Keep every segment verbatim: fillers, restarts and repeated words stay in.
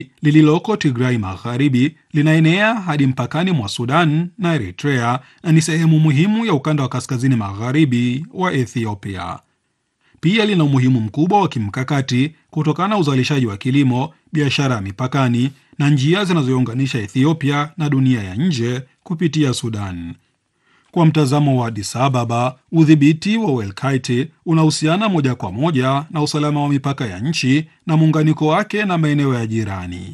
lililoko Tigray Magharibi linaenea hadi mpakani mwa Sudan na Eritrea na ni sehemu muhimu ya ukanda wa kaskazini magharibi wa Ethiopia. Pia lina umuhimu mkubwa wa kimkakati kutokana na uzalishaji wa kilimo, biashara ya mipakani na njia zinazounganisha Ethiopia na dunia ya nje kupitia Sudan. Kwa mtazamo wa Addis Ababa, udhibiti wa Welkite unahusiana moja kwa moja na usalama wa mipaka ya nchi na muunganiko wake na maeneo ya jirani.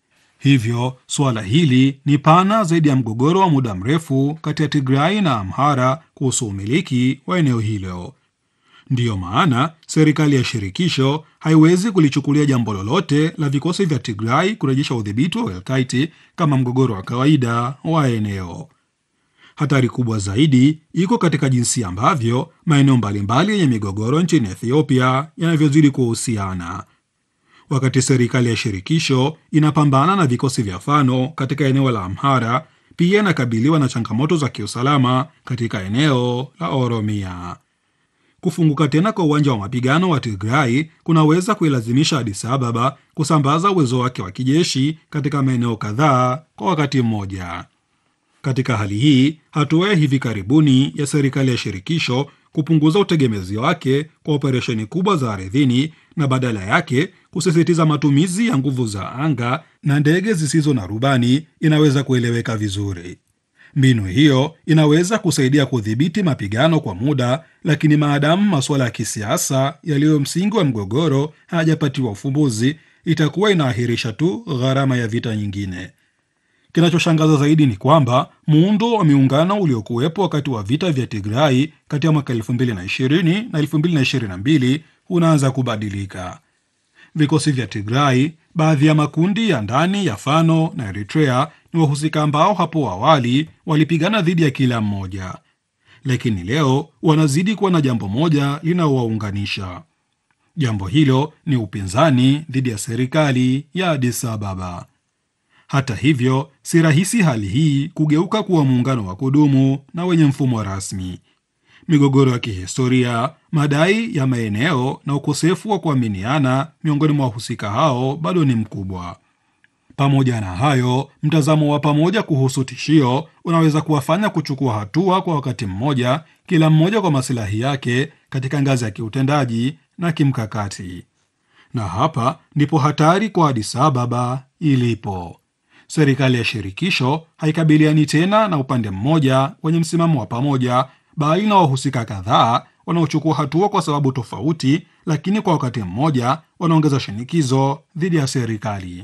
Hivyo, suala hili ni pana zaidi ya mgogoro wa muda mrefu kati ya Tigray na Amhara kuhusu umiliki wa eneo hilo. Ndiyo maana serikali ya shirikisho haiwezi kulichukulia jambo lolote la vikosi vya Tigray kurejesha udhibiti wa Welkite kama mgogoro wa kawaida wa eneo. Hatari kubwa zaidi iko katika jinsi ambavyo maeneo mbalimbali yenye migogoro nchini Ethiopia yanavyozidi kuhusiana. Wakati serikali ya shirikisho inapambana na vikosi vya Fano katika eneo la Amhara, pia inakabiliwa na changamoto za kiusalama katika eneo la Oromia. Kufunguka tena kwa uwanja wa mapigano wa Tigray kunaweza kuilazimisha Addis Ababa kusambaza uwezo wake wa kijeshi katika maeneo kadhaa kwa wakati mmoja. Katika hali hii, hatua ya hivi karibuni ya serikali ya shirikisho kupunguza utegemezi wake kwa operesheni kubwa za ardhini na badala yake kusisitiza matumizi ya nguvu za anga na ndege zisizo na rubani inaweza kueleweka vizuri. Mbinu hiyo inaweza kusaidia kudhibiti mapigano kwa muda, lakini maadamu masuala ya kisiasa yaliyo msingi wa mgogoro hayajapatiwa ufumbuzi, itakuwa inaahirisha tu gharama ya vita nyingine. Kinachoshangaza zaidi ni kwamba muundo wa miungano uliokuwepo wakati wa vita vya Tigray kati ya mwaka elfu mbili na ishirini na elfu mbili na ishirini na mbili unaanza kubadilika. Vikosi vya Tigray, baadhi ya makundi ya ndani ya Fano na Eritrea ni wahusika ambao hapo awali walipigana dhidi ya kila mmoja, lakini leo wanazidi kuwa na jambo moja linaowaunganisha. Jambo hilo ni upinzani dhidi ya serikali ya Addis Ababa. Hata hivyo, si rahisi hali hii kugeuka kuwa muungano wa kudumu na wenye mfumo rasmi. Migogoro ya kihistoria, madai ya maeneo na ukosefu wa kuaminiana miongoni mwa wahusika hao bado ni mkubwa. Pamoja na hayo, mtazamo wa pamoja kuhusu tishio unaweza kuwafanya kuchukua hatua kwa wakati mmoja, kila mmoja kwa maslahi yake katika ngazi ya kiutendaji na kimkakati. Na hapa ndipo hatari kwa Addis Ababa ilipo. Serikali ya shirikisho haikabiliani tena na upande mmoja wenye msimamo wa pamoja, bali na wahusika kadhaa wanaochukua hatua kwa sababu tofauti, lakini kwa wakati mmoja wanaongeza shinikizo dhidi ya serikali.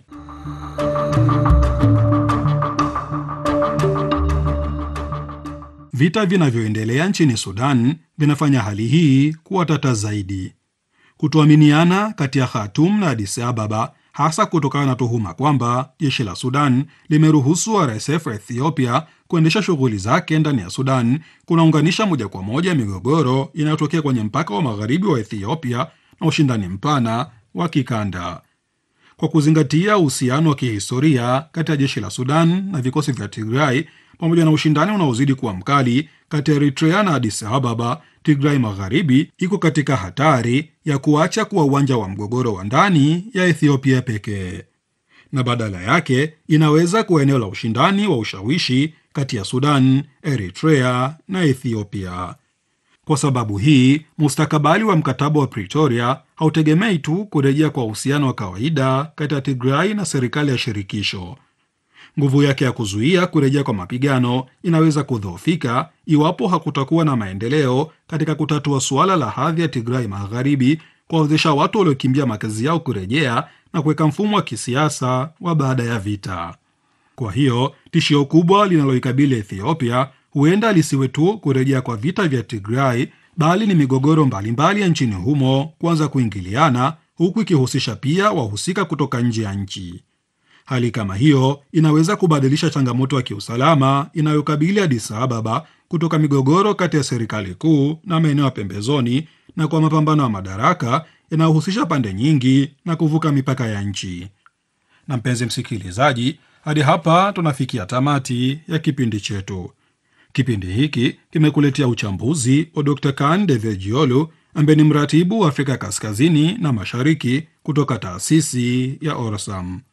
Vita vinavyoendelea nchini Sudan vinafanya hali hii kuwa tata zaidi. Kutoaminiana kati ya Khartoum na Addis Ababa, hasa kutokana na tuhuma kwamba jeshi la Sudan limeruhusu R S F Ethiopia kuendesha shughuli zake ndani ya Sudan, kunaunganisha moja kwa moja migogoro inayotokea kwenye mpaka wa magharibi wa Ethiopia na ushindani mpana wa kikanda. Kwa kuzingatia uhusiano wa kihistoria kati ya jeshi la Sudan na vikosi vya Tigray pamoja na ushindani unaozidi kuwa mkali kati ya Eritrea na Addis Ababa, Tigray Magharibi iko katika hatari ya kuacha kuwa uwanja wa mgogoro wa ndani ya Ethiopia pekee, na badala yake inaweza kuwa eneo la ushindani wa ushawishi kati ya Sudan, Eritrea na Ethiopia. Kwa sababu hii, mustakabali wa mkataba wa Pretoria hautegemei tu kurejea kwa uhusiano wa kawaida kati ya Tigray na serikali ya shirikisho. Nguvu yake ya kuzuia kurejea kwa mapigano inaweza kudhoofika iwapo hakutakuwa na maendeleo katika kutatua suala la hadhi ya Tigray Magharibi, kuwawezesha watu waliokimbia makazi yao kurejea na kuweka mfumo wa kisiasa wa baada ya vita. Kwa hiyo, tishio kubwa linaloikabili Ethiopia huenda lisiwe tu kurejea kwa vita vya Tigray, bali ni migogoro mbalimbali ya nchini humo kuanza kuingiliana, huku ikihusisha pia wahusika kutoka nje ya nchi. Hali kama hiyo inaweza kubadilisha changamoto ya kiusalama inayokabili Addis Ababa kutoka migogoro kati ya serikali kuu na maeneo ya pembezoni na kwa mapambano ya madaraka yanayohusisha pande nyingi na kuvuka mipaka ya nchi. Na mpenzi msikilizaji, hadi hapa tunafikia tamati ya kipindi chetu. Kipindi hiki kimekuletea uchambuzi wa Dokta Khan Devejiolu ambaye ni mratibu wa Afrika Kaskazini na Mashariki kutoka taasisi ya Orsam.